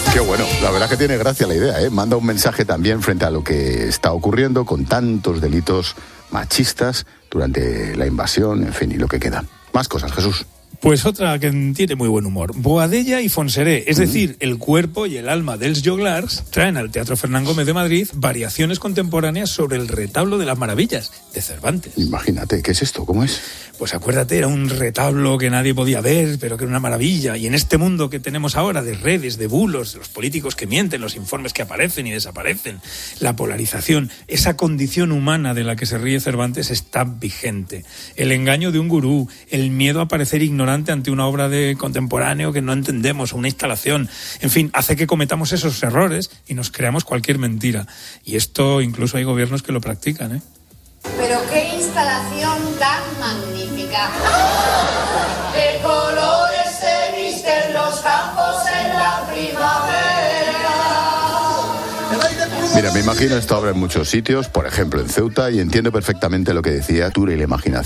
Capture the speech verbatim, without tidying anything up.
Qué bueno, la verdad que tiene gracia la idea, ¿eh? Manda un mensaje también frente a lo que está ocurriendo con tantos delitos machistas durante la invasión, en fin, y lo que queda. Más cosas, Jesús. Pues otra que tiene muy buen humor. Boadella y Fonseré, es decir, el cuerpo y el alma dels Joglars, traen al Teatro Fernán Gómez de Madrid variaciones contemporáneas sobre el retablo de las maravillas de Cervantes. Imagínate, ¿qué es esto? ¿Cómo es? Pues acuérdate, era un retablo que nadie podía ver, pero que era una maravilla. Y en este mundo que tenemos ahora de redes, de bulos, de los políticos que mienten, los informes que aparecen y desaparecen, la polarización, esa condición humana de la que se ríe Cervantes está vigente. El engaño de un gurú, el miedo a parecer ignorante ante una obra de contemporáneo que no entendemos, o una instalación, en fin, hace que cometamos esos errores y nos creamos cualquier mentira. Y esto incluso hay gobiernos que lo practican, ¿eh? Pero qué instalación tan magnífica. De colores se visten los campos en la primavera. Mira, me imagino esta obra en muchos sitios, por ejemplo en Ceuta, y entiendo perfectamente lo que decía Tura y la imaginación.